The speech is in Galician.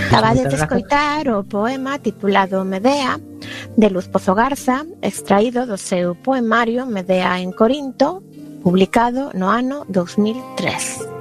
Acabades de escoitar o poema titulado Medea, de Luz Pozo Garza, extraído do seu poemario Medea en Corinto, publicado no ano 2003.